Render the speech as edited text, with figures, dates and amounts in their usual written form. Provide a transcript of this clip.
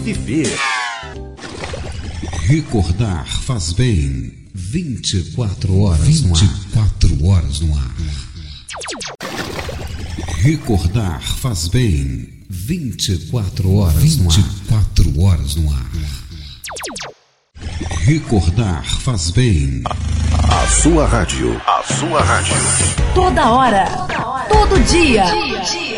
viver. Recordar faz bem. 24 horas no ar. 24 horas no ar. Recordar faz bem. 24 horas no ar. 24 horas no ar. Recordar faz bem. A sua rádio. A sua rádio. Toda hora. Todo dia.